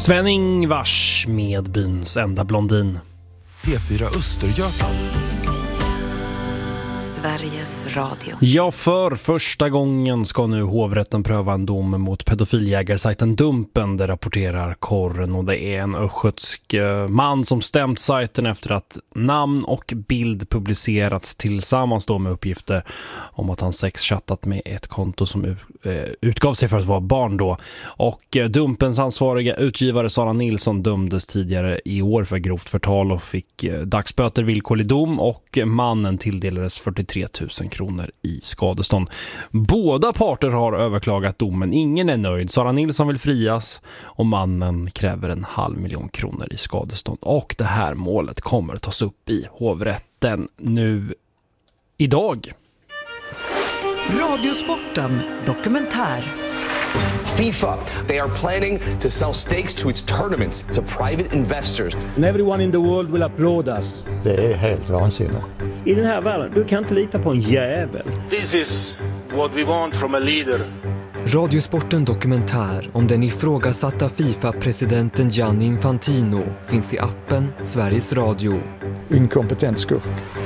Sven-Ingvars med byns enda blondin. P4 Östergötland. Sveriges Radio. Ja, för första gången ska nu hovrätten pröva en dom mot pedofiljägarsajten Dumpen, det rapporterar Korren, och det är en östgötsk man som stämt sajten efter att namn och bild publicerats tillsammans då med uppgifter om att han sexchattat med ett konto som utgav sig för att vara barn då. Och Dumpens ansvariga utgivare Sara Nilsson dömdes tidigare i år för grovt förtal och fick dagsböter, villkorlig dom, och mannen tilldelades 43 000 kronor i skadestånd. Båda parter har överklagat domen. Ingen är nöjd. Sara Nilsson vill frias och mannen kräver 500 000 kronor i skadestånd. Och det här målet kommer att tas upp i hovrätten nu idag. Radiosporten dokumentär. FIFA, they are planning to sell stakes to its tournaments to private investors. And everyone in the world will applaud us. Det är helt vansinnigt. I den här världen, du kan inte lita på en jävel. This is what we want from a leader. Radiosporten dokumentär om den ifrågasatta FIFA-presidenten Gianni Infantino finns i appen Sveriges Radio. Inkompetent skurk.